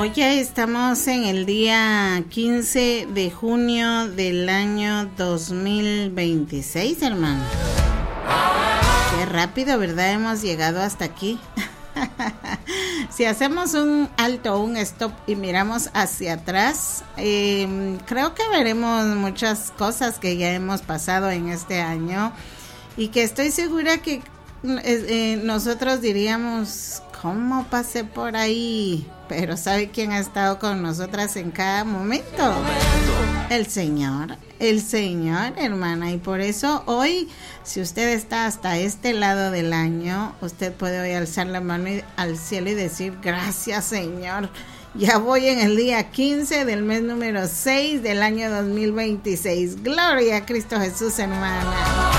Hoy ya estamos en el día 15 de junio del año 2026, hermano. Qué rápido, ¿verdad? Hemos llegado hasta aquí. Si hacemos un alto, un stop y miramos hacia atrás, creo que veremos muchas cosas que ya hemos pasado en este año y que estoy segura que nosotros diríamos, ¿cómo pasé por ahí? Pero ¿sabe quién ha estado con nosotras en cada momento? El Señor, hermana. Y por eso hoy, si usted está hasta este lado del año, usted puede hoy alzar la mano al cielo y decir, gracias, Señor. Ya voy en el día 15 del mes número 6 del año 2026. Gloria a Cristo Jesús, hermana.